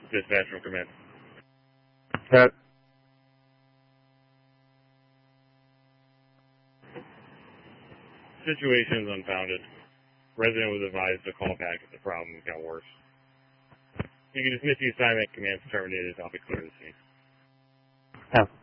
Dispatch from command. Pat. Situation is unfounded. Resident was advised to call back if the problem got worse. You can dismiss the assignment. Command's terminated. I'll be clear to see. Oh.